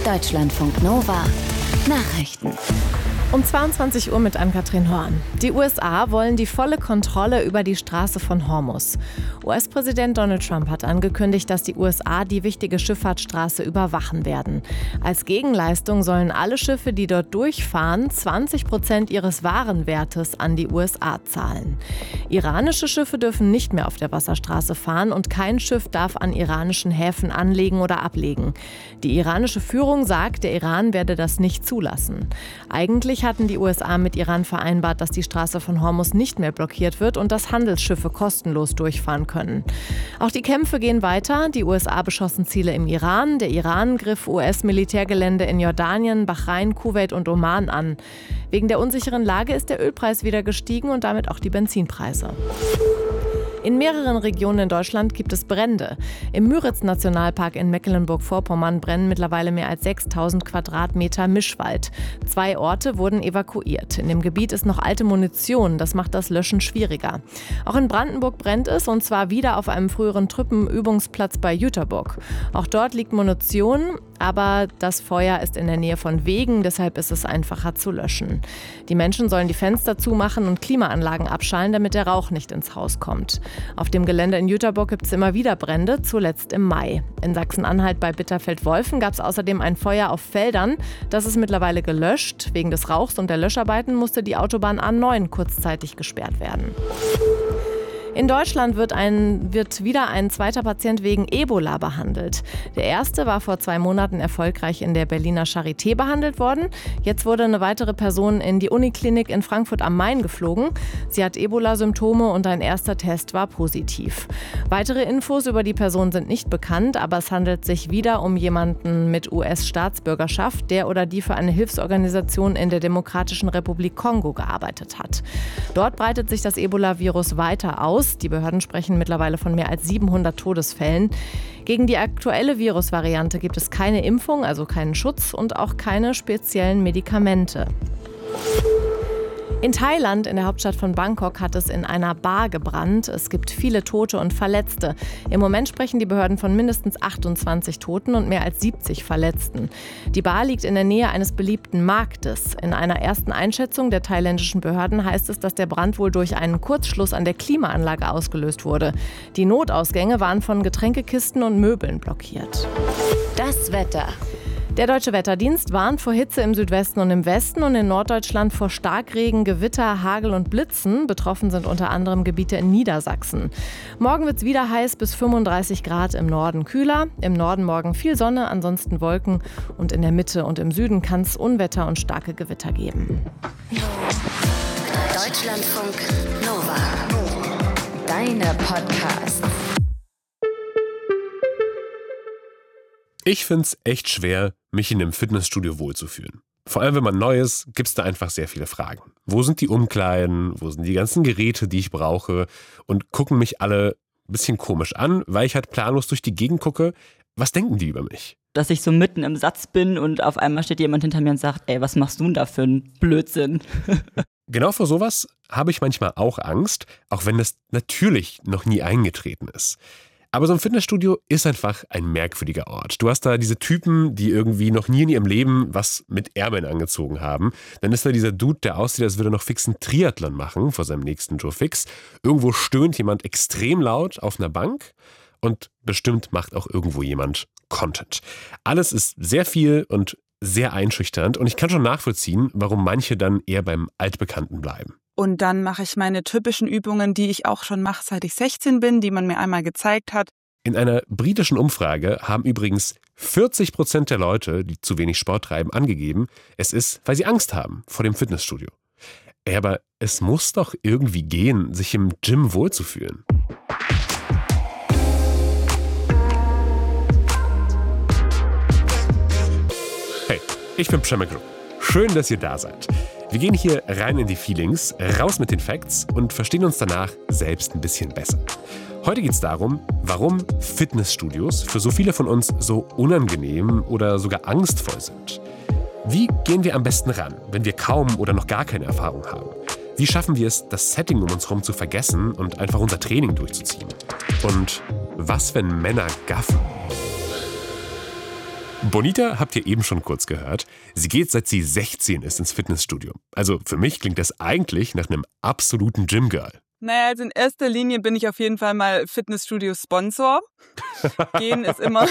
Deutschlandfunk Nova Nachrichten. Um 22 Uhr mit Ann-Kathrin Horn. Die USA wollen die volle Kontrolle über die Straße von Hormuz. US-Präsident Donald Trump hat angekündigt, dass die USA die wichtige Schifffahrtsstraße überwachen werden. Als Gegenleistung sollen alle Schiffe, die dort durchfahren, 20% ihres Warenwertes an die USA zahlen. Iranische Schiffe dürfen nicht mehr auf der Wasserstraße fahren und kein Schiff darf an iranischen Häfen anlegen oder ablegen. Die iranische Führung sagt, der Iran werde das nicht zulassen. Eigentlich hatten die USA mit Iran vereinbart, dass die Straße von Hormuz nicht mehr blockiert wird und dass Handelsschiffe kostenlos durchfahren können. Auch die Kämpfe gehen weiter. Die USA beschossen Ziele im Iran. Der Iran griff US-Militärgelände in Jordanien, Bahrain, Kuwait und Oman an. Wegen der unsicheren Lage ist der Ölpreis wieder gestiegen und damit auch die Benzinpreise. In mehreren Regionen in Deutschland gibt es Brände. Im Müritz-Nationalpark in Mecklenburg-Vorpommern brennen mittlerweile mehr als 6.000 Quadratmeter Mischwald. 2 Orte wurden evakuiert. In dem Gebiet ist noch alte Munition, das macht das Löschen schwieriger. Auch in Brandenburg brennt es, und zwar wieder auf einem früheren Truppenübungsplatz bei Jüterbock. Auch dort liegt Munition, aber das Feuer ist in der Nähe von Wegen, deshalb ist es einfacher zu löschen. Die Menschen sollen die Fenster zumachen und Klimaanlagen abschalten, damit der Rauch nicht ins Haus kommt. Auf dem Gelände in Jüterbock gibt es immer wieder Brände, zuletzt im Mai. In Sachsen-Anhalt bei Bitterfeld-Wolfen gab es außerdem ein Feuer auf Feldern. Das ist mittlerweile gelöscht. Wegen des Rauchs und der Löscharbeiten musste die Autobahn A9 kurzzeitig gesperrt werden. In Deutschland wird wieder ein zweiter Patient wegen Ebola behandelt. Der erste war vor 2 Monaten erfolgreich in der Berliner Charité behandelt worden. Jetzt wurde eine weitere Person in die Uniklinik in Frankfurt am Main geflogen. Sie hat Ebola-Symptome und ein erster Test war positiv. Weitere Infos über die Person sind nicht bekannt, aber es handelt sich wieder um jemanden mit US-Staatsbürgerschaft, der oder die für eine Hilfsorganisation in der Demokratischen Republik Kongo gearbeitet hat. Dort breitet sich das Ebola-Virus weiter aus. Die Behörden sprechen mittlerweile von mehr als 700 Todesfällen. Gegen die aktuelle Virusvariante gibt es keine Impfung, also keinen Schutz und auch keine speziellen Medikamente. In Thailand, in der Hauptstadt von Bangkok, hat es in einer Bar gebrannt. Es gibt viele Tote und Verletzte. Im Moment sprechen die Behörden von mindestens 28 Toten und mehr als 70 Verletzten. Die Bar liegt in der Nähe eines beliebten Marktes. In einer ersten Einschätzung der thailändischen Behörden heißt es, dass der Brand wohl durch einen Kurzschluss an der Klimaanlage ausgelöst wurde. Die Notausgänge waren von Getränkekisten und Möbeln blockiert. Das Wetter. Der Deutsche Wetterdienst warnt vor Hitze im Südwesten und im Westen und in Norddeutschland vor Starkregen, Gewitter, Hagel und Blitzen. Betroffen sind unter anderem Gebiete in Niedersachsen. Morgen wird es wieder heiß, bis 35 Grad, im Norden kühler. Im Norden morgen viel Sonne, ansonsten Wolken. Und in der Mitte und im Süden kann es Unwetter und starke Gewitter geben. Deutschlandfunk Nova. Deine Podcasts. Ich find's echt schwer, mich in einem Fitnessstudio wohlzufühlen. Vor allem, wenn man neu ist, gibt's da einfach sehr viele Fragen. Wo sind die Umkleiden? Wo sind die ganzen Geräte, die ich brauche? Und gucken mich alle ein bisschen komisch an, weil ich halt planlos durch die Gegend gucke. Was denken die über mich? Dass ich so mitten im Satz bin und auf einmal steht jemand hinter mir und sagt, ey, was machst du denn da für einen Blödsinn? Genau vor sowas habe ich manchmal auch Angst, auch wenn das natürlich noch nie eingetreten ist. Aber so ein Fitnessstudio ist einfach ein merkwürdiger Ort. Du hast da diese Typen, die irgendwie noch nie in ihrem Leben was mit Ärmeln angezogen haben. Dann ist da dieser Dude, der aussieht, als würde er noch fix einen Triathlon machen vor seinem nächsten Joe Fix. Irgendwo stöhnt jemand extrem laut auf einer Bank und bestimmt macht auch irgendwo jemand Content. Alles ist sehr viel und sehr einschüchternd und ich kann schon nachvollziehen, warum manche dann eher beim Altbekannten bleiben. Und dann mache ich meine typischen Übungen, die ich auch schon mache, seit ich 16 bin, die man mir einmal gezeigt hat. In einer britischen Umfrage haben übrigens 40% der Leute, die zu wenig Sport treiben, angegeben, es ist, weil sie Angst haben vor dem Fitnessstudio. Aber es muss doch irgendwie gehen, sich im Gym wohlzufühlen. Hey, ich bin Przemek. Schön, dass ihr da seid. Wir gehen hier rein in die Feelings, raus mit den Facts und verstehen uns danach selbst ein bisschen besser. Heute geht es darum, warum Fitnessstudios für so viele von uns so unangenehm oder sogar angstvoll sind. Wie gehen wir am besten ran, wenn wir kaum oder noch gar keine Erfahrung haben? Wie schaffen wir es, das Setting um uns herum zu vergessen und einfach unser Training durchzuziehen? Und was, wenn Männer gaffen? Bonita habt ihr eben schon kurz gehört. Sie geht, seit sie 16 ist, ins Fitnessstudio. Also für mich klingt das eigentlich nach einem absoluten Gym-Girl. Naja, also in erster Linie bin ich auf jeden Fall mal Fitnessstudio-Sponsor. Gehen ist immer...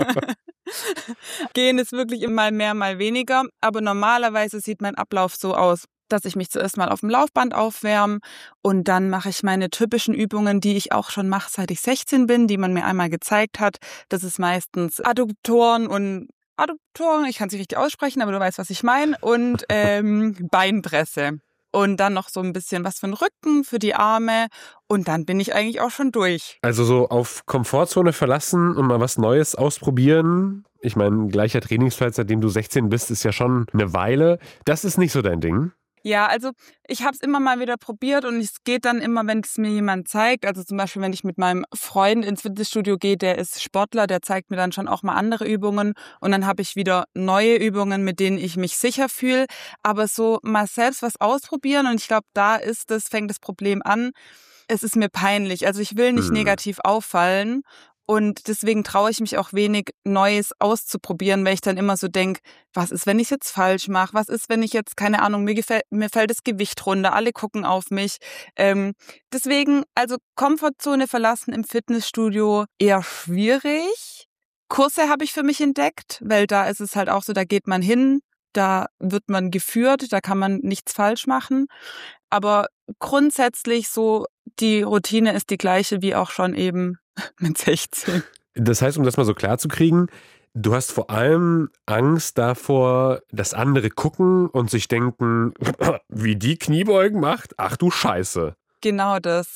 Gehen ist wirklich immer mehr, mal weniger. Aber normalerweise sieht mein Ablauf so aus, dass ich mich zuerst mal auf dem Laufband aufwärme und dann mache ich meine typischen Übungen, die ich auch schon mache, seit ich 16 bin, die man mir einmal gezeigt hat. Das ist meistens Adduktoren, ich kann es nicht richtig aussprechen, aber du weißt, was ich meine, und Beinpresse. Und dann noch so ein bisschen was für den Rücken, für die Arme. Und dann bin ich eigentlich auch schon durch. Also so auf Komfortzone verlassen und mal was Neues ausprobieren. Ich meine, gleicher Trainingsplatz, seitdem du 16 bist, ist ja schon eine Weile. Das ist nicht so dein Ding. Ja, also ich habe es immer mal wieder probiert und es geht dann immer, wenn es mir jemand zeigt. Also zum Beispiel, wenn ich mit meinem Freund ins Fitnessstudio gehe, der ist Sportler, der zeigt mir dann schon auch mal andere Übungen und dann habe ich wieder neue Übungen, mit denen ich mich sicher fühle. Aber so mal selbst was ausprobieren und ich glaube, fängt das Problem an. Es ist mir peinlich. Also ich will nicht negativ auffallen. Und deswegen traue ich mich auch wenig, Neues auszuprobieren, weil ich dann immer so denke, was ist, wenn ich es jetzt falsch mache? Was ist, wenn ich jetzt, keine Ahnung, mir fällt das Gewicht runter, alle gucken auf mich. Deswegen, also Komfortzone verlassen im Fitnessstudio eher schwierig. Kurse habe ich für mich entdeckt, weil da ist es halt auch so, da geht man hin, da wird man geführt, da kann man nichts falsch machen. Aber grundsätzlich so, die Routine ist die gleiche wie auch schon eben mit 16. Das heißt, um das mal so klar zu kriegen, du hast vor allem Angst davor, dass andere gucken und sich denken, wie die Kniebeugen macht? Ach du Scheiße. Genau das,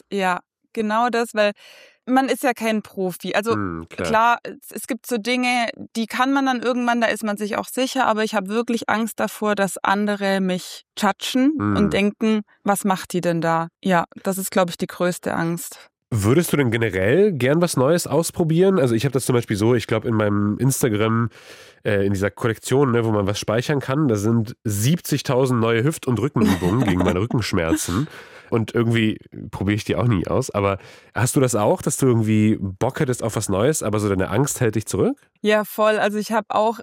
weil man ist ja kein Profi. Also klar, es gibt so Dinge, die kann man dann irgendwann, da ist man sich auch sicher, aber ich habe wirklich Angst davor, dass andere mich judgen und denken, was macht die denn da? Ja, das ist, glaube ich, die größte Angst. Würdest du denn generell gern was Neues ausprobieren? Also ich habe das zum Beispiel so, ich glaube in meinem Instagram, in dieser Kollektion, wo man was speichern kann, da sind 70.000 neue Hüft- und Rückenübungen gegen meine Rückenschmerzen. Und irgendwie probiere ich die auch nie aus. Aber hast du das auch, dass du irgendwie Bock hättest auf was Neues, aber so deine Angst hält dich zurück? Ja, voll. Also ich habe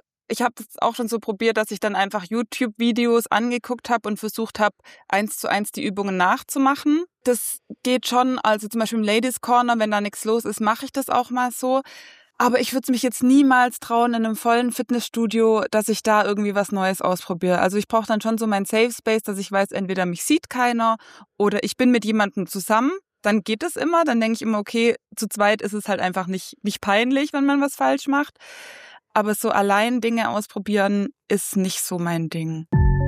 das auch schon so probiert, dass ich dann einfach YouTube-Videos angeguckt habe und versucht habe, 1:1 die Übungen nachzumachen. Das geht schon, also zum Beispiel im Ladies Corner, wenn da nichts los ist, mache ich das auch mal so. Aber ich würde es mich jetzt niemals trauen in einem vollen Fitnessstudio, dass ich da irgendwie was Neues ausprobiere. Also ich brauche dann schon so meinen Safe Space, dass ich weiß, entweder mich sieht keiner oder ich bin mit jemandem zusammen. Dann geht es immer, dann denke ich immer, okay, zu zweit ist es halt einfach nicht peinlich, wenn man was falsch macht. Aber so allein Dinge ausprobieren ist nicht so mein Ding.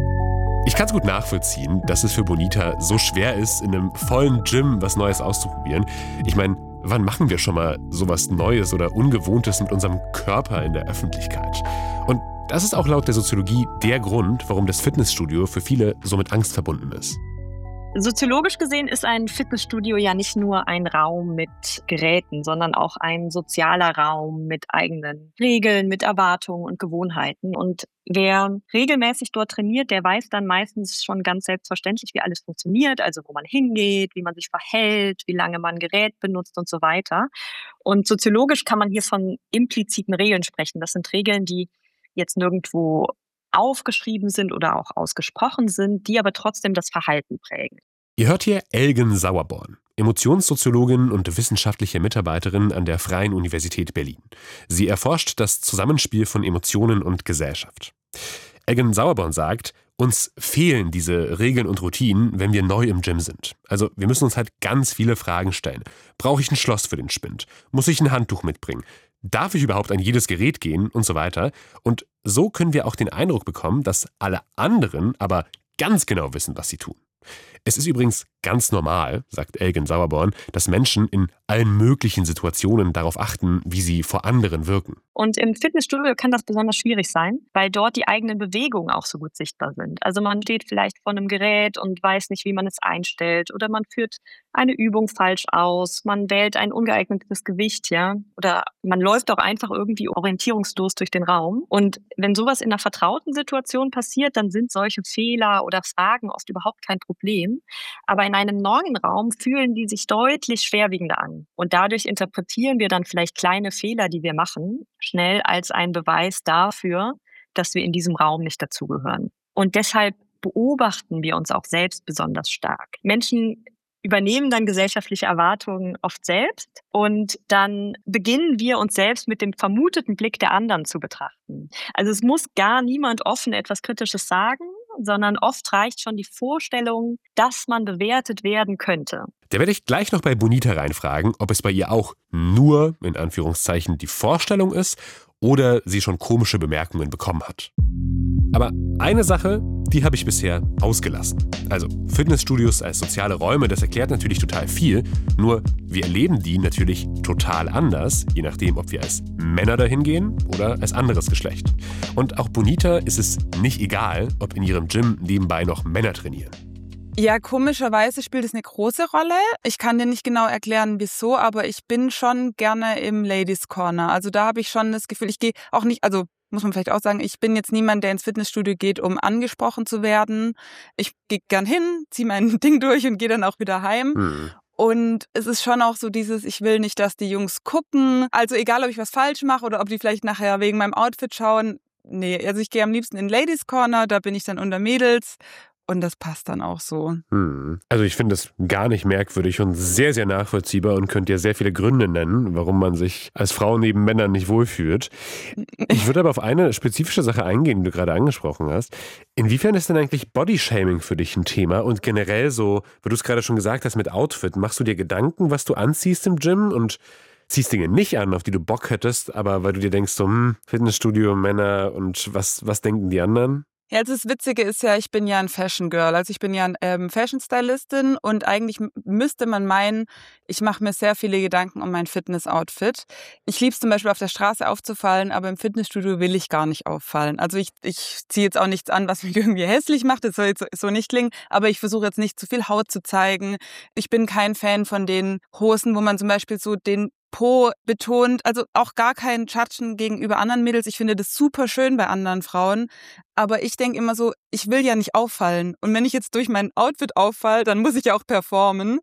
Ich kann es gut nachvollziehen, dass es für Bonita so schwer ist, in einem vollen Gym was Neues auszuprobieren. Ich meine, wann machen wir schon mal sowas Neues oder Ungewohntes mit unserem Körper in der Öffentlichkeit? Und das ist auch laut der Soziologie der Grund, warum das Fitnessstudio für viele so mit Angst verbunden ist. Soziologisch gesehen ist ein Fitnessstudio ja nicht nur ein Raum mit Geräten, sondern auch ein sozialer Raum mit eigenen Regeln, mit Erwartungen und Gewohnheiten. Und wer regelmäßig dort trainiert, der weiß dann meistens schon ganz selbstverständlich, wie alles funktioniert, also wo man hingeht, wie man sich verhält, wie lange man ein Gerät benutzt und so weiter. Und soziologisch kann man hier von impliziten Regeln sprechen. Das sind Regeln, die jetzt nirgendwo aufgeschrieben sind oder auch ausgesprochen sind, die aber trotzdem das Verhalten prägen. Ihr hört hier Elgen Sauerborn, Emotionssoziologin und wissenschaftliche Mitarbeiterin an der Freien Universität Berlin. Sie erforscht das Zusammenspiel von Emotionen und Gesellschaft. Elgen Sauerborn sagt, uns fehlen diese Regeln und Routinen, wenn wir neu im Gym sind. Also wir müssen uns halt ganz viele Fragen stellen. Brauche ich ein Schloss für den Spind? Muss ich ein Handtuch mitbringen? Darf ich überhaupt an jedes Gerät gehen und so weiter? Und so können wir auch den Eindruck bekommen, dass alle anderen aber ganz genau wissen, was sie tun. Es ist übrigens ganz normal, sagt Elgen Sauerborn, dass Menschen in allen möglichen Situationen darauf achten, wie sie vor anderen wirken. Und im Fitnessstudio kann das besonders schwierig sein, weil dort die eigenen Bewegungen auch so gut sichtbar sind. Also man steht vielleicht vor einem Gerät und weiß nicht, wie man es einstellt, oder man führt eine Übung falsch aus, man wählt ein ungeeignetes Gewicht, ja, oder man läuft auch einfach irgendwie orientierungslos durch den Raum. Und wenn sowas in einer vertrauten Situation passiert, dann sind solche Fehler oder Fragen oft überhaupt kein Problem. Aber in einem neuen Raum fühlen die sich deutlich schwerwiegender an. Und dadurch interpretieren wir dann vielleicht kleine Fehler, die wir machen, schnell als einen Beweis dafür, dass wir in diesem Raum nicht dazugehören. Und deshalb beobachten wir uns auch selbst besonders stark. Menschen übernehmen dann gesellschaftliche Erwartungen oft selbst und dann beginnen wir uns selbst mit dem vermuteten Blick der anderen zu betrachten. Also es muss gar niemand offen etwas Kritisches sagen, sondern oft reicht schon die Vorstellung, dass man bewertet werden könnte. Da werde ich gleich noch bei Bonita reinfragen, ob es bei ihr auch nur, in Anführungszeichen, die Vorstellung ist oder sie schon komische Bemerkungen bekommen hat. Aber eine Sache, die habe ich bisher ausgelassen. Also Fitnessstudios als soziale Räume, das erklärt natürlich total viel, nur wir erleben die natürlich total anders, je nachdem, ob wir als Männer dahin gehen oder als anderes Geschlecht. Und auch Bonita ist es nicht egal, ob in ihrem Gym nebenbei noch Männer trainieren. Ja, komischerweise spielt es eine große Rolle. Ich kann dir nicht genau erklären, wieso, aber ich bin schon gerne im Ladies Corner. Also da habe ich schon das Gefühl, ich gehe auch nicht, also muss man vielleicht auch sagen, ich bin jetzt niemand, der ins Fitnessstudio geht, um angesprochen zu werden. Ich gehe gern hin, ziehe mein Ding durch und gehe dann auch wieder heim. Und es ist schon auch so dieses, ich will nicht, dass die Jungs gucken. Also egal, ob ich was falsch mache oder ob die vielleicht nachher wegen meinem Outfit schauen. Nee, also ich gehe am liebsten in Ladies Corner, da bin ich dann unter Mädels. Und das passt dann auch so. Also ich finde es gar nicht merkwürdig und sehr, sehr nachvollziehbar und könnt dir sehr viele Gründe nennen, warum man sich als Frau neben Männern nicht wohlfühlt. Ich würde aber auf eine spezifische Sache eingehen, die du gerade angesprochen hast. Inwiefern ist denn eigentlich Bodyshaming für dich ein Thema? Und generell so, wie du es gerade schon gesagt hast mit Outfit, machst du dir Gedanken, was du anziehst im Gym und ziehst Dinge nicht an, auf die du Bock hättest, aber weil du dir denkst, so Fitnessstudio, Männer und was denken die anderen? Ja, also das Witzige ist ja, ich bin ja ein Fashion Girl, also ich bin ja ein Fashion Stylistin und eigentlich müsste man meinen, ich mache mir sehr viele Gedanken um mein Fitness-Outfit. Ich liebe es zum Beispiel auf der Straße aufzufallen, aber im Fitnessstudio will ich gar nicht auffallen. Also ich ziehe jetzt auch nichts an, was mich irgendwie hässlich macht, das soll jetzt so nicht klingen, aber ich versuche jetzt nicht zu viel Haut zu zeigen. Ich bin kein Fan von den Hosen, wo man zum Beispiel so den Po betont, also auch gar kein Tschatschen gegenüber anderen Mädels. Ich finde das super schön bei anderen Frauen, aber ich denke immer so, ich will ja nicht auffallen. Und wenn ich jetzt durch mein Outfit auffalle, dann muss ich ja auch performen.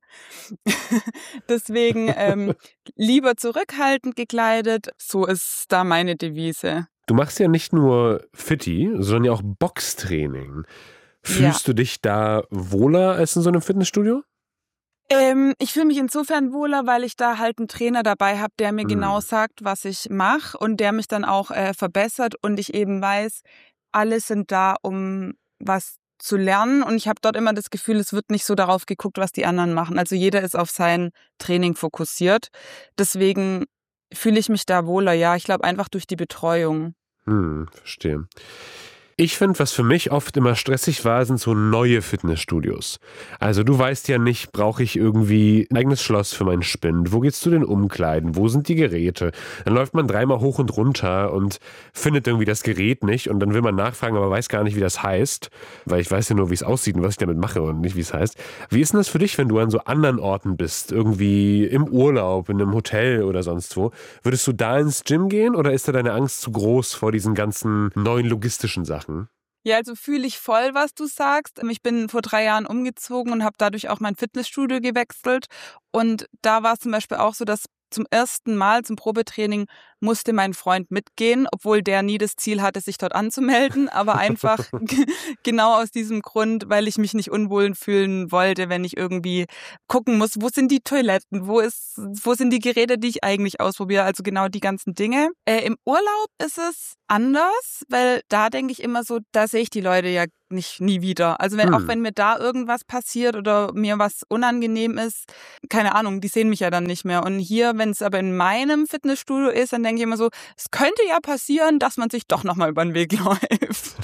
Deswegen lieber zurückhaltend gekleidet. So ist da meine Devise. Du machst ja nicht nur Fitti, sondern ja auch Boxtraining. Fühlst du dich da wohler als in so einem Fitnessstudio? Ich fühle mich insofern wohler, weil ich da halt einen Trainer dabei habe, der mir genau sagt, was ich mache und der mich dann auch verbessert und ich eben weiß, alle sind da, um was zu lernen und ich habe dort immer das Gefühl, es wird nicht so darauf geguckt, was die anderen machen. Also jeder ist auf sein Training fokussiert. Deswegen fühle ich mich da wohler, ja. Ich glaube einfach durch die Betreuung. Verstehe. Ich finde, was für mich oft immer stressig war, sind so neue Fitnessstudios. Also du weißt ja nicht, brauche ich irgendwie ein eigenes Schloss für meinen Spind? Wo geht's zu den Umkleiden? Wo sind die Geräte? Dann läuft man dreimal hoch und runter und findet irgendwie das Gerät nicht und dann will man nachfragen, aber weiß gar nicht, wie das heißt, weil ich weiß ja nur, wie es aussieht und was ich damit mache und nicht, wie es heißt. Wie ist denn das für dich, wenn du an so anderen Orten bist, irgendwie im Urlaub, in einem Hotel oder sonst wo? Würdest du da ins Gym gehen oder ist da deine Angst zu groß vor diesen ganzen neuen logistischen Sachen? Ja, also fühle ich voll, was du sagst. Ich bin vor 3 Jahren umgezogen und habe dadurch auch mein Fitnessstudio gewechselt. Und da war es zum Beispiel auch so, dass zum ersten Mal zum Probetraining musste mein Freund mitgehen, obwohl der nie das Ziel hatte, sich dort anzumelden, aber einfach genau aus diesem Grund, weil ich mich nicht unwohl fühlen wollte, wenn ich irgendwie gucken muss, wo sind die Toiletten, wo sind die Geräte, die ich eigentlich ausprobiere, also genau die ganzen Dinge. Im Urlaub ist es anders, weil da denke ich immer so, da sehe ich die Leute ja nie wieder. Also auch wenn mir da irgendwas passiert oder mir was unangenehm ist, keine Ahnung, die sehen mich ja dann nicht mehr. Und hier, wenn es aber in meinem Fitnessstudio ist, dann denke ich immer so, es könnte ja passieren, dass man sich doch nochmal über den Weg läuft.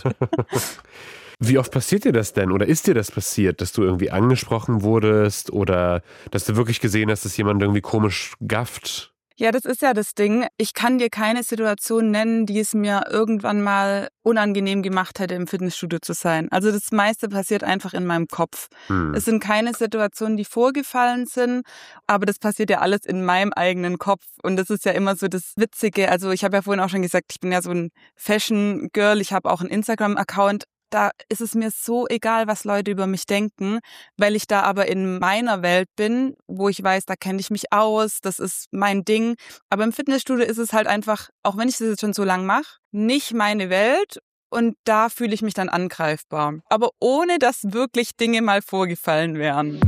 Wie oft passiert dir das denn? Oder ist dir das passiert, dass du irgendwie angesprochen wurdest oder dass du wirklich gesehen hast, dass jemand irgendwie komisch gafft? Ja, das ist ja das Ding. Ich kann dir keine Situation nennen, die es mir irgendwann mal unangenehm gemacht hätte, im Fitnessstudio zu sein. Also das meiste passiert einfach in meinem Kopf. Es sind keine Situationen, die vorgefallen sind, aber das passiert ja alles in meinem eigenen Kopf. Und das ist ja immer so das Witzige. Also ich habe ja vorhin auch schon gesagt, ich bin ja so ein Fashion-Girl. Ich habe auch einen Instagram-Account. da ist es mir so egal, was Leute über mich denken, weil ich da aber in meiner Welt bin, wo ich weiß, da kenne ich mich aus, das ist mein Ding. Aber im Fitnessstudio ist es halt einfach, auch wenn ich das jetzt schon so lange mache, nicht meine Welt. Und da fühle ich mich dann angreifbar. Aber ohne, dass wirklich Dinge mal vorgefallen wären.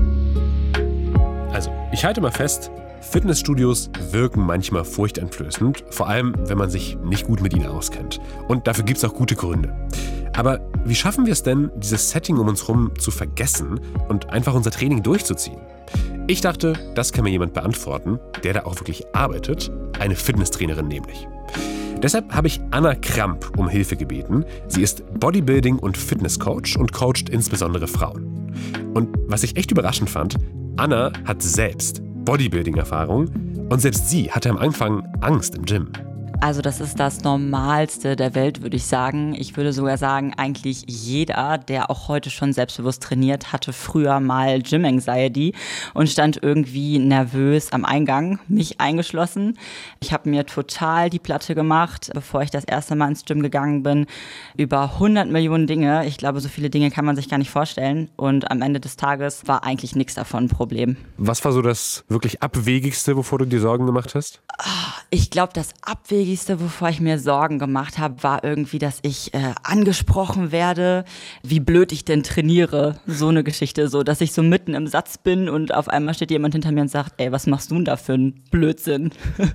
Also, ich halte mal fest, Fitnessstudios wirken manchmal furchteinflößend, vor allem, wenn man sich nicht gut mit ihnen auskennt. Und dafür gibt es auch gute Gründe. Aber wie schaffen wir es denn, dieses Setting um uns herum zu vergessen und einfach unser Training durchzuziehen? Ich dachte, das kann mir jemand beantworten, der da auch wirklich arbeitet, eine Fitnesstrainerin nämlich. Deshalb habe ich Anna Kramp um Hilfe gebeten. Sie ist Bodybuilding- und Fitnesscoach und coacht insbesondere Frauen. Und was ich echt überraschend fand, Anna hat selbst Bodybuilding-Erfahrung und selbst sie hatte am Anfang Angst im Gym. Also das ist das Normalste der Welt, würde ich sagen. Ich würde sogar sagen, eigentlich jeder, der auch heute schon selbstbewusst trainiert, hatte früher mal Gym-Anxiety und stand irgendwie nervös am Eingang, mich eingeschlossen. Ich habe mir total die Platte gemacht, bevor ich das erste Mal ins Gym gegangen bin. Über 100 Millionen Dinge. Ich glaube, so viele Dinge kann man sich gar nicht vorstellen. Und am Ende des Tages war eigentlich nichts davon ein Problem. Was war so das wirklich Abwegigste, wovor du dir Sorgen gemacht hast? Ich glaube, das Abwegigste, wovor ich mir Sorgen gemacht habe, war irgendwie, dass ich angesprochen werde, wie blöd ich denn trainiere. So eine Geschichte, so, dass ich so mitten im Satz bin und auf einmal steht jemand hinter mir und sagt, ey, was machst du denn da für einen Blödsinn?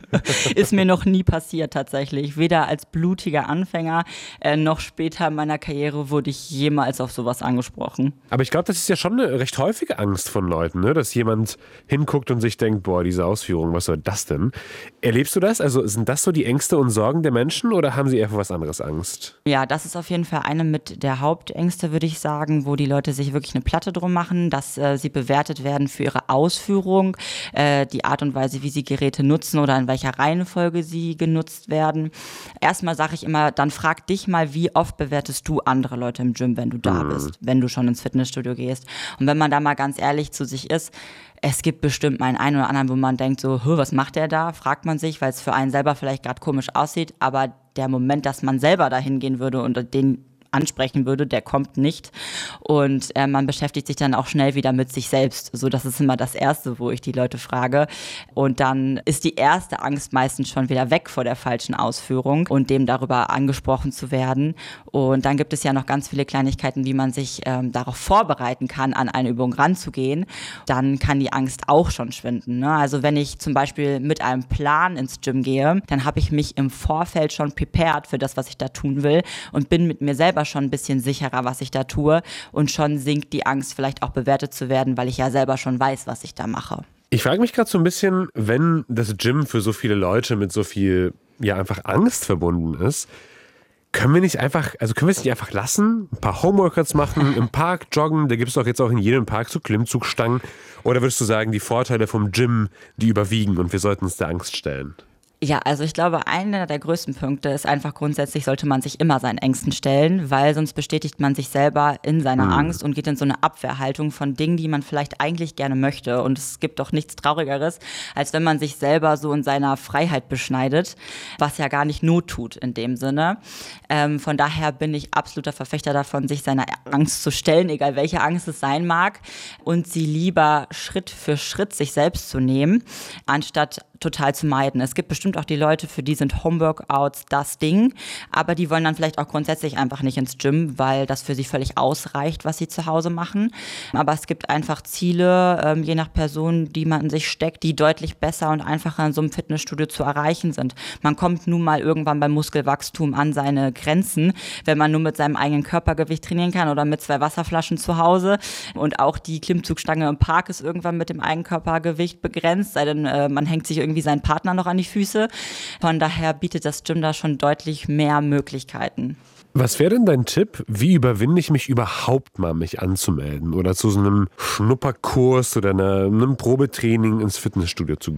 Ist mir noch nie passiert tatsächlich. Weder als blutiger Anfänger noch später in meiner Karriere wurde ich jemals auf sowas angesprochen. Aber ich glaube, das ist ja schon eine recht häufige Angst von Leuten, ne? Dass jemand hinguckt und sich denkt, boah, diese Ausführung, was soll das denn? Erlebst du das? Also sind das so die Ängste und Sorgen der Menschen oder haben sie eher vor was anderes Angst? Ja, das ist auf jeden Fall eine mit der Hauptängste, würde ich sagen, wo die Leute sich wirklich eine Platte drum machen, dass sie bewertet werden für ihre Ausführung, die Art und Weise, wie sie Geräte nutzen oder in welcher Reihenfolge sie genutzt werden. Erstmal sage ich immer, dann frag dich mal, wie oft bewertest du andere Leute im Gym, wenn du da bist, wenn du schon ins Fitnessstudio gehst. Und wenn man da mal ganz ehrlich zu sich ist, es gibt bestimmt mal einen oder anderen, wo man denkt so, was macht der da? Fragt man sich, weil es für einen selber vielleicht gerade komisch aussieht. Aber der Moment, dass man selber dahin gehen würde und den ansprechen würde, der kommt nicht. Und man beschäftigt sich dann auch schnell wieder mit sich selbst. So, das ist immer das Erste, wo ich die Leute frage. Und dann ist die erste Angst meistens schon wieder weg vor der falschen Ausführung und dem darüber angesprochen zu werden. Und dann gibt es ja noch ganz viele Kleinigkeiten, wie man sich darauf vorbereiten kann, an eine Übung ranzugehen. Dann kann die Angst auch schon schwinden, ne? Also wenn ich zum Beispiel mit einem Plan ins Gym gehe, dann habe ich mich im Vorfeld schon prepared für das, was ich da tun will und bin mit mir selber schon ein bisschen sicherer, was ich da tue, und schon sinkt die Angst, vielleicht auch bewertet zu werden, weil ich ja selber schon weiß, was ich da mache. Ich frage mich gerade so ein bisschen, wenn das Gym für so viele Leute mit so viel, ja, einfach Angst verbunden ist, können wir es nicht einfach lassen? Ein paar Homeworkouts machen, im Park joggen, da gibt es doch jetzt auch in jedem Park so Klimmzugstangen. Oder würdest du sagen, die Vorteile vom Gym, die überwiegen und wir sollten uns der Angst stellen? Ja, also ich glaube, einer der größten Punkte ist einfach grundsätzlich, sollte man sich immer seinen Ängsten stellen, weil sonst bestätigt man sich selber in seiner Angst und geht in so eine Abwehrhaltung von Dingen, die man vielleicht eigentlich gerne möchte. Und es gibt doch nichts Traurigeres, als wenn man sich selber so in seiner Freiheit beschneidet, was ja gar nicht Not tut in dem Sinne. Von daher bin ich absoluter Verfechter davon, sich seiner Angst zu stellen, egal welche Angst es sein mag, und sie lieber Schritt für Schritt sich selbst zu nehmen, anstatt total zu meiden. Es gibt bestimmt auch die Leute, für die sind Homeworkouts das Ding, aber die wollen dann vielleicht auch grundsätzlich einfach nicht ins Gym, weil das für sie völlig ausreicht, was sie zu Hause machen. Aber es gibt einfach Ziele, je nach Person, die man sich steckt, die deutlich besser und einfacher in so einem Fitnessstudio zu erreichen sind. Man kommt nun mal irgendwann beim Muskelwachstum an seine Grenzen, wenn man nur mit seinem eigenen Körpergewicht trainieren kann oder mit 2 Wasserflaschen zu Hause. Und auch die Klimmzugstange im Park ist irgendwann mit dem Eigenkörpergewicht begrenzt, sei denn man hängt sich irgendwie seinen Partner noch an die Füße. Von daher bietet das Gym da schon deutlich mehr Möglichkeiten. Was wäre denn dein Tipp? Wie überwinde ich mich überhaupt mal, mich anzumelden oder zu so einem Schnupperkurs oder einem Probetraining ins Fitnessstudio zu gehen?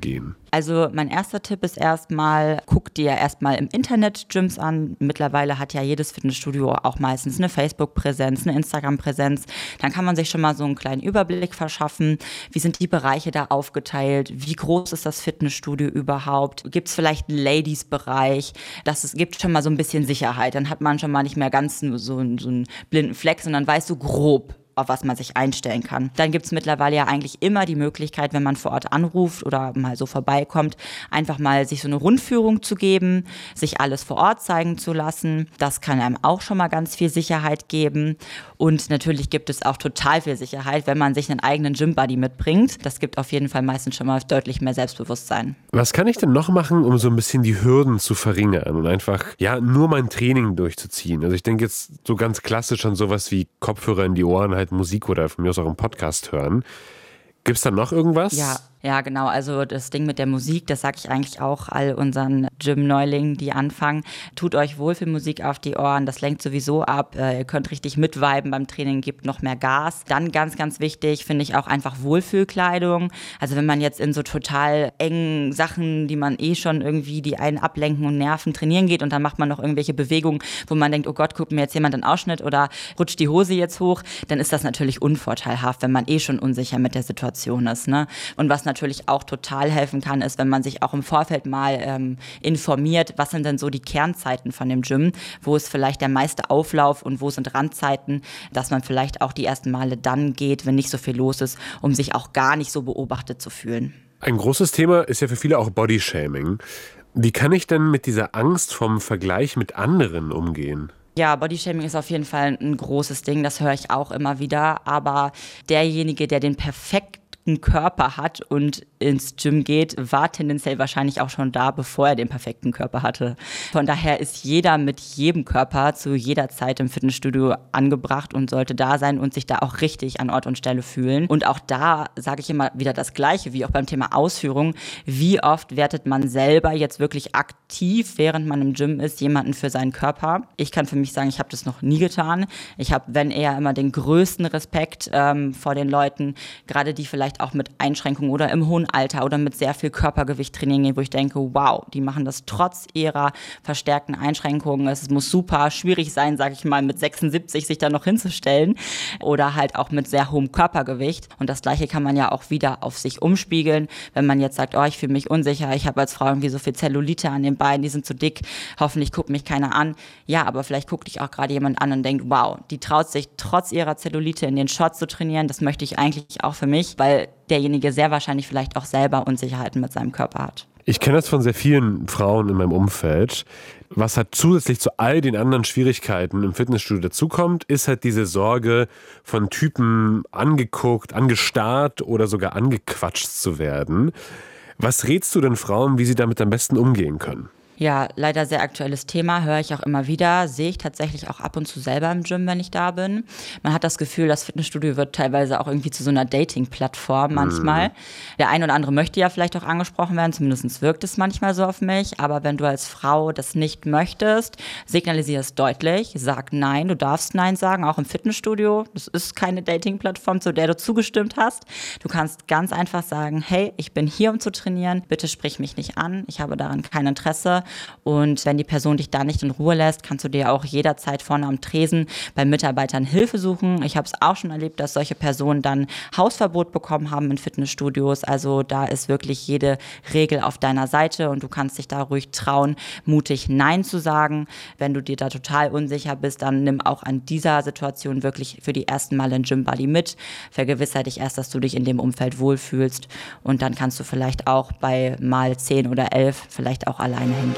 Also mein erster Tipp ist erstmal, guck dir erstmal im Internet Gyms an. Mittlerweile hat ja jedes Fitnessstudio auch meistens eine Facebook-Präsenz, eine Instagram-Präsenz. Dann kann man sich schon mal so einen kleinen Überblick verschaffen. Wie sind die Bereiche da aufgeteilt? Wie groß ist das Fitnessstudio überhaupt? Gibt es vielleicht einen Ladies-Bereich? Gibt schon mal so ein bisschen Sicherheit. Dann hat man schon mal nicht mehr ganz so einen blinden Fleck, sondern weiß so grob, auf was man sich einstellen kann. Dann gibt es mittlerweile ja eigentlich immer die Möglichkeit, wenn man vor Ort anruft oder mal so vorbeikommt, einfach mal sich so eine Rundführung zu geben, sich alles vor Ort zeigen zu lassen. Das kann einem auch schon mal ganz viel Sicherheit geben. Und natürlich gibt es auch total viel Sicherheit, wenn man sich einen eigenen Gym-Buddy mitbringt. Das gibt auf jeden Fall meistens schon mal deutlich mehr Selbstbewusstsein. Was kann ich denn noch machen, um so ein bisschen die Hürden zu verringern und einfach nur mein Training durchzuziehen? Also ich denke jetzt so ganz klassisch an sowas wie Kopfhörer in die Ohren, halt Musik oder von mir aus auch einen Podcast hören. Gibt es da noch irgendwas? Ja, genau. Also das Ding mit der Musik, das sage ich eigentlich auch all unseren Gym-Neulingen, die anfangen. Tut euch Wohlfühlmusik auf die Ohren, das lenkt sowieso ab. Ihr könnt richtig mitviben beim Training, gebt noch mehr Gas. Dann ganz, ganz wichtig, finde ich auch einfach Wohlfühlkleidung. Also wenn man jetzt in so total engen Sachen, die man schon irgendwie, die einen ablenken und nerven, trainieren geht und dann macht man noch irgendwelche Bewegungen, wo man denkt, oh Gott, guckt mir jetzt jemand einen Ausschnitt oder rutscht die Hose jetzt hoch, dann ist das natürlich unvorteilhaft, wenn man schon unsicher mit der Situation ist, ne? Und was natürlich auch total helfen kann, ist, wenn man sich auch im Vorfeld mal informiert, was sind denn so die Kernzeiten von dem Gym, wo ist vielleicht der meiste Auflauf und wo sind Randzeiten, dass man vielleicht auch die ersten Male dann geht, wenn nicht so viel los ist, um sich auch gar nicht so beobachtet zu fühlen. Ein großes Thema ist ja für viele auch Bodyshaming. Wie kann ich denn mit dieser Angst vom Vergleich mit anderen umgehen? Ja, Bodyshaming ist auf jeden Fall ein großes Ding, das höre ich auch immer wieder, aber derjenige, der den perfekten Körper hat und ins Gym geht, war tendenziell wahrscheinlich auch schon da, bevor er den perfekten Körper hatte. Von daher ist jeder mit jedem Körper zu jeder Zeit im Fitnessstudio angebracht und sollte da sein und sich da auch richtig an Ort und Stelle fühlen. Und auch da sage ich immer wieder das Gleiche, wie auch beim Thema Ausführung. Wie oft wertet man selber jetzt wirklich aktiv, während man im Gym ist, jemanden für seinen Körper? Ich kann für mich sagen, ich habe das noch nie getan. Ich habe, wenn eher, immer den größten Respekt vor den Leuten, gerade die vielleicht auch mit Einschränkungen oder im hohen Alter oder mit sehr viel Körpergewicht trainieren gehen, wo ich denke, wow, die machen das trotz ihrer verstärkten Einschränkungen. Es muss super schwierig sein, sage ich mal, mit 76 sich da noch hinzustellen oder halt auch mit sehr hohem Körpergewicht. Und das Gleiche kann man ja auch wieder auf sich umspiegeln, wenn man jetzt sagt, oh, ich fühle mich unsicher, ich habe als Frau irgendwie so viel Zellulite an den Beinen, die sind zu dick, hoffentlich guckt mich keiner an. Ja, aber vielleicht guckt dich auch gerade jemand an und denkt, wow, die traut sich trotz ihrer Zellulite in den Shorts zu trainieren, das möchte ich eigentlich auch für mich, weil derjenige sehr wahrscheinlich vielleicht auch selber Unsicherheiten mit seinem Körper hat. Ich kenne das von sehr vielen Frauen in meinem Umfeld. Was halt zusätzlich zu all den anderen Schwierigkeiten im Fitnessstudio dazukommt, ist halt diese Sorge, von Typen angeguckt, angestarrt oder sogar angequatscht zu werden. Was rätst du denn Frauen, wie sie damit am besten umgehen können? Ja, leider sehr aktuelles Thema, höre ich auch immer wieder, sehe ich tatsächlich auch ab und zu selber im Gym, wenn ich da bin. Man hat das Gefühl, das Fitnessstudio wird teilweise auch irgendwie zu so einer Dating-Plattform manchmal. Der ein oder andere möchte ja vielleicht auch angesprochen werden, zumindest wirkt es manchmal so auf mich. Aber wenn du als Frau das nicht möchtest, signalisiere es deutlich, sag nein, du darfst nein sagen, auch im Fitnessstudio. Das ist keine Dating-Plattform, zu der du zugestimmt hast. Du kannst ganz einfach sagen, hey, ich bin hier, um zu trainieren, bitte sprich mich nicht an, ich habe daran kein Interesse. Und wenn die Person dich da nicht in Ruhe lässt, kannst du dir auch jederzeit vorne am Tresen bei Mitarbeitern Hilfe suchen. Ich habe es auch schon erlebt, dass solche Personen dann Hausverbot bekommen haben in Fitnessstudios. Also da ist wirklich jede Regel auf deiner Seite und du kannst dich da ruhig trauen, mutig Nein zu sagen. Wenn du dir da total unsicher bist, dann nimm auch an dieser Situation wirklich für die ersten Male einen Gym-Buddy mit. Vergewissere dich erst, dass du dich in dem Umfeld wohlfühlst und dann kannst du vielleicht auch bei mal 10 oder 11 vielleicht auch alleine hingehen.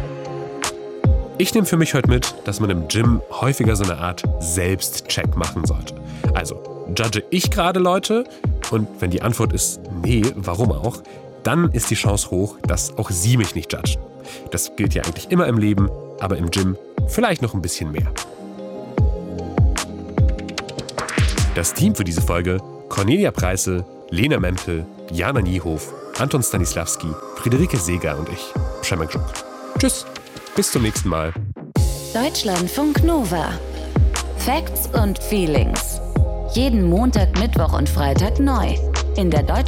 Ich nehme für mich heute mit, dass man im Gym häufiger so eine Art Selbstcheck machen sollte. Also, judge ich gerade Leute? Und wenn die Antwort ist nee, warum auch, dann ist die Chance hoch, dass auch sie mich nicht judgen. Das gilt ja eigentlich immer im Leben, aber im Gym vielleicht noch ein bisschen mehr. Das Team für diese Folge: Cornelia Preissel, Lena Mempel, Jana Niehof, Anton Stanislawski, Friederike Seeger und ich, Przemek Żuk. Tschüss, bis zum nächsten Mal. Deutschlandfunk Nova. Facts und Feelings. Jeden Montag, Mittwoch und Freitag neu. In der